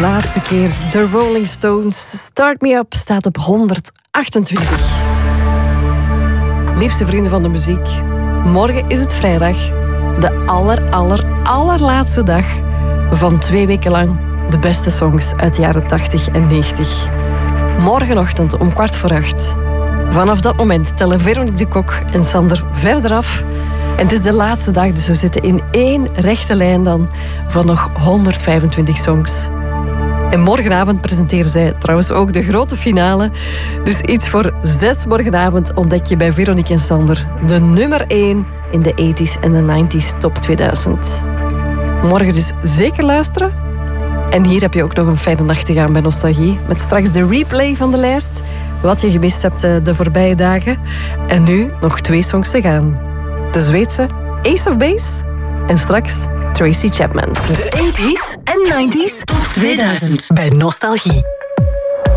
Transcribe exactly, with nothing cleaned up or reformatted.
laatste keer. The Rolling Stones, Start Me Up, staat op honderdachtentwintig. Liefste vrienden van de muziek, morgen is het vrijdag. De aller, aller, allerlaatste dag van twee weken lang de beste songs uit de jaren tachtig en negentig. Morgenochtend om kwart voor acht. Vanaf dat moment tellen Veronique de Kok en Sander verder af. En het is de laatste dag, dus we zitten in één rechte lijn dan van nog honderdvijfentwintig songs. En morgenavond presenteren zij trouwens ook de grote finale. Dus iets voor zes morgenavond ontdek je bij Veronique en Sander de nummer één in de tachtiger en de negentiger top tweeduizend. Morgen dus zeker luisteren. En hier heb je ook nog een fijne nacht te gaan bij Nostalgie. Met straks de replay van de lijst. Wat je gemist hebt de voorbije dagen. En nu nog twee songs te gaan. De Zweedse Ace of Base. En straks Tracy Chapman. De tachtiger en negentigers top tweeduizend bij Nostalgie.